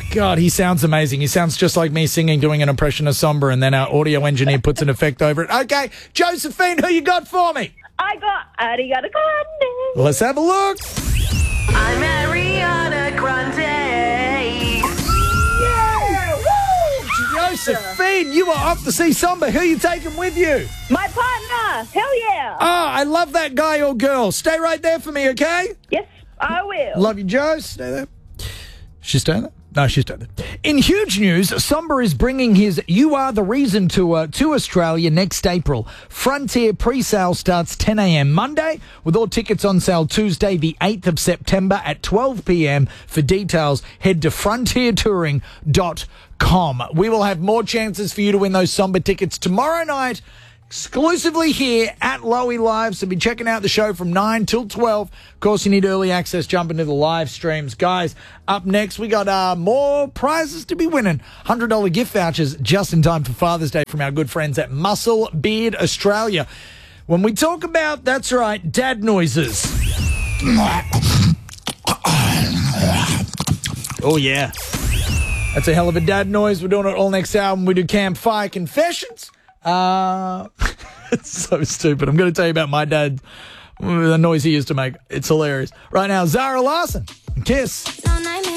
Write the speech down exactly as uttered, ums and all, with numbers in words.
God, he sounds amazing. He sounds just like me singing, doing an impression of Somber, and then our audio engineer puts an effect over it. Okay, Josephine, who you got for me? I got Ariana Grande. Let's have a look. I'm Ariana Grande. Yeah! Woo! Josephine, you are off to see Somber. Who you taking with you? My partner. Hell yeah. Oh, I love that guy or girl. Stay right there for me, okay? Yes, I will. Love you, Joe. Stay there. She's staying there? No, she's staying there. In huge news, Somber is bringing his You Are the Reason tour to Australia next April. Frontier pre-sale starts ten a.m. Monday, with all tickets on sale Tuesday, the eighth of September at twelve p.m. For details, head to frontier touring dot com. We will have more chances for you to win those Somber tickets tomorrow night, exclusively here at Lowy Live. So be checking out the show from nine till twelve. Of course, you need early access. Jump into the live streams. Guys, up next, we got uh, more prizes to be winning. one hundred dollars gift vouchers just in time for Father's Day from our good friends at Muscle Beard Australia. When we talk about, that's right, dad noises. Oh, yeah. That's a hell of a dad noise. We're doing it all next hour when we do Campfire Confessions. Uh, it's so stupid. I'm going to tell you about my dad, the noise he used to make. It's hilarious. Right now, Zara Larson, Kiss.